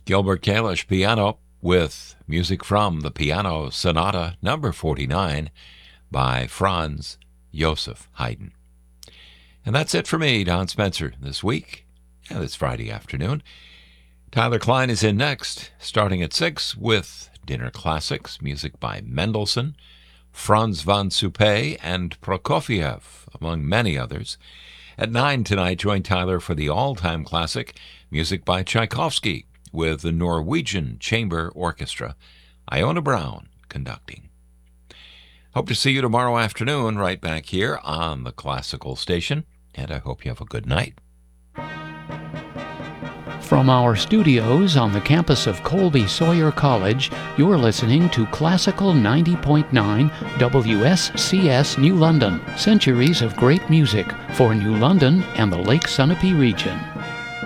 Gilbert Kalish piano with music from the Piano Sonata number 49 by Franz Joseph Haydn. And that's it for me, Don Spencer, this week and this Friday afternoon. Tyler Klein is in next, starting at 6 with Dinner Classics, music by Mendelssohn, Franz von Suppé, and Prokofiev, among many others. At 9 tonight, join Tyler for the all-time classic, music by Tchaikovsky, with the Norwegian Chamber Orchestra, Iona Brown conducting. Hope to see you tomorrow afternoon right back here on the Classical Station, and I hope you have a good night. From our studios on the campus of Colby Sawyer College, you're listening to Classical 90.9 WSCS New London, centuries of great music for New London and the Lake Sunapee region.